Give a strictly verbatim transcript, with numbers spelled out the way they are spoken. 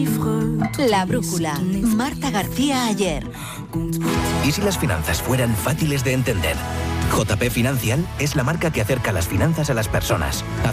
La brújula. Marta García Ayer. ¿Y si las finanzas fueran fáciles de entender? J P Financial es la marca que acerca las finanzas a las personas.